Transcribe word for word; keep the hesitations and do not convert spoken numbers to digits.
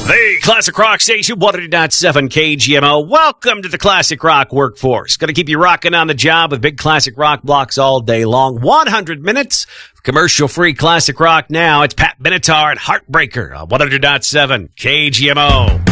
The Classic Rock Station, one hundred point seven K G M O. Welcome to the Classic Rock Workforce. Going to keep you rocking on the job with big classic rock blocks all day long. one hundred minutes of commercial-free classic rock now. It's Pat Benatar and Heartbreaker on one hundred point seven K G M O.